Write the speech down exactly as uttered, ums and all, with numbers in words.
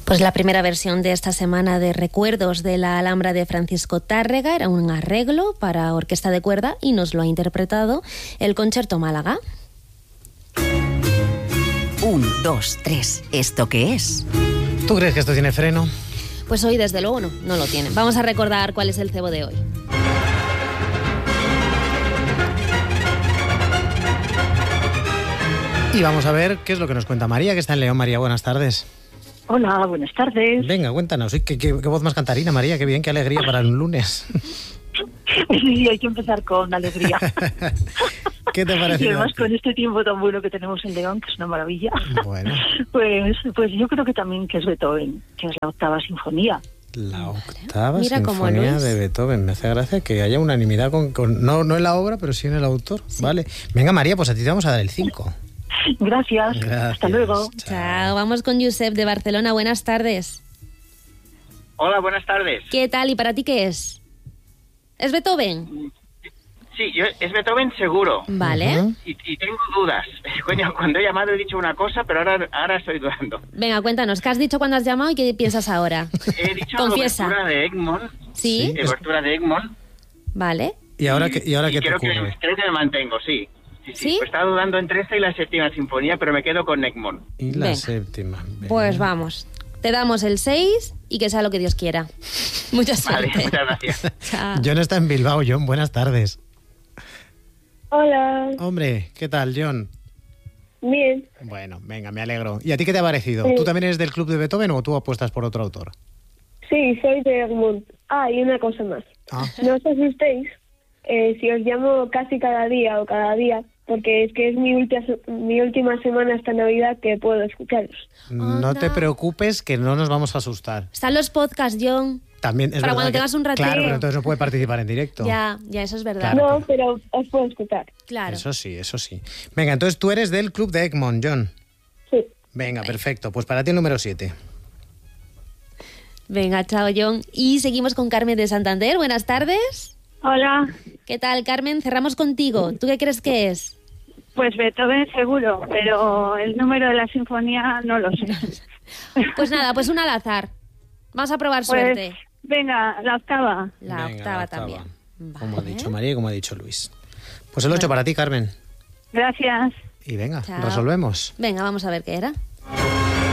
Pues la primera versión de esta semana de Recuerdos de la Alhambra de Francisco Tárrega era un arreglo para orquesta de cuerda y nos lo ha interpretado el Concierto Málaga. Un, dos, tres. ¿Esto qué es? ¿Tú crees que esto tiene freno? Pues hoy desde luego no, no lo tiene. Vamos a recordar cuál es el cebo de hoy. Y vamos a ver qué es lo que nos cuenta María, que está en León. María, buenas tardes. Hola, buenas tardes. Venga, cuéntanos. ¿Qué, qué, qué voz más cantarina, María? Qué bien, qué alegría para un lunes. Sí, hay que empezar con alegría. ¿Qué te parece? Y además con este tiempo tan bueno que tenemos en León, que es una maravilla. Bueno. Pues, pues yo creo que también que es Beethoven, que es la octava sinfonía. La octava Mira sinfonía de Beethoven. Me hace gracia que haya unanimidad con, con no, no en la obra, pero sí en el autor. Sí. Vale. Venga, María, pues a ti te vamos a dar el cinco. Gracias. Gracias. Hasta luego. Chao. Chao. Vamos con Josep de Barcelona. Buenas tardes. Hola, buenas tardes. ¿Qué tal? ¿Y para ti qué es? ¿Es Beethoven? Sí, yo, es Beethoven seguro. Vale. Uh-huh. y, y tengo dudas. Coño, cuando he llamado he dicho una cosa, pero ahora, ahora estoy dudando. Venga, cuéntanos, ¿qué has dicho cuando has llamado y qué piensas ahora? He dicho Confiesa. Obertura de Egmont. ¿Sí? Sí, Obertura de Egmont. Vale. ¿Y ahora qué, y ahora y qué te creo ocurre? Que, creo que me mantengo, sí. Sí, sí. ¿Sí? Pues estaba dudando entre esta y la séptima sinfonía, pero me quedo con Egmont. Y la Venga. séptima. Venga. Pues vamos. Te damos el seis y que sea lo que Dios quiera. Mucha suerte. Vale, muchas gracias. Chao. John está en Bilbao. John, buenas tardes. Hola. Hombre, ¿qué tal, John? Bien. Bueno, venga, me alegro. ¿Y a ti qué te ha parecido? Sí. ¿Tú también eres del club de Beethoven o tú apuestas por otro autor? Sí, soy de Egmont. Ah, y una cosa más. Ah. No os asustéis eh, si os llamo casi cada día o cada día, porque es que es mi, ulti- mi última semana hasta Navidad que puedo escucharos. No Anda. te preocupes, que no nos vamos a asustar. Están los podcasts, John. También es Para verdad cuando que- tengas un ratito. Claro, pero entonces no puede participar en directo. Ya, ya, eso es verdad. Claro. No, pero os puedo escuchar. Claro. Eso sí, eso sí. Venga, entonces tú eres del club de Egmont, John. Sí. Venga, perfecto. Pues para ti el número siete. Venga, chao, John. Y seguimos con Carmen de Santander. Buenas tardes. Hola, ¿Qué tal, Carmen? Cerramos contigo. ¿Tú qué crees que es? pues Beethoven seguro, pero el número de la sinfonía no lo sé. Pues nada, pues una al azar. Vamos a probar Pues suerte. venga, la octava. La Venga, octava la también. Como ha Vale. dicho María y como ha dicho Luis. Pues el ocho para ti, Carmen. Gracias. Y venga, Chao. resolvemos. Venga, vamos a ver qué era.